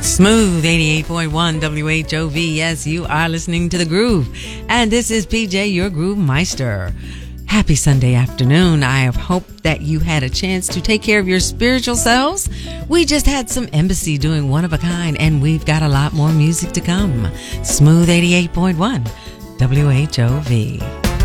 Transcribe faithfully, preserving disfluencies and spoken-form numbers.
Smooth eighty-eight point one W H O V. Yes, you are listening to The Groove. And this is P J, your Groove Meister. Happy Sunday afternoon. I hope that you had a chance to take care of your spiritual selves. We just had some Embassy doing one of a kind, and we've got a lot more music to come. Smooth eighty-eight point one W H O V.